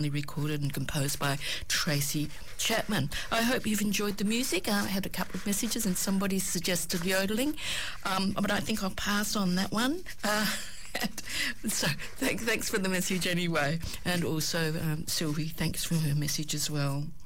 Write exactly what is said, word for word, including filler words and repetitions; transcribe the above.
recorded and composed by Tracy Chapman. I hope you've enjoyed the music. Uh, I had a couple of messages and somebody suggested yodeling, um, but I think I'll pass on that one. Uh, so thank, thanks for the message anyway. And also um, Sylvie, thanks for her message as well.